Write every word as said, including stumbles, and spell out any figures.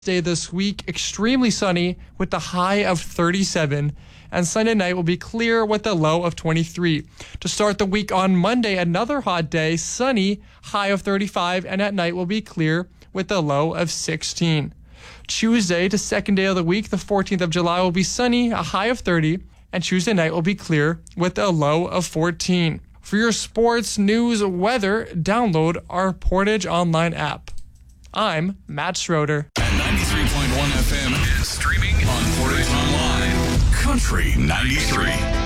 Day this week, extremely sunny with the high of thirty-seven, and Sunday night will be clear with a low of twenty-three. To start the week on Monday, another hot day, sunny, high of thirty-five, and at night will be clear with a low of sixteen. Tuesday, the second day of the week, the fourteenth of July, will be sunny, a high of thirty, and Tuesday night will be clear with a low of fourteen. For your sports, news, weather, download our Portage Online app. I'm Matt Schroeder. ninety-three point one F M and streaming on Portage Online. Country ninety-three.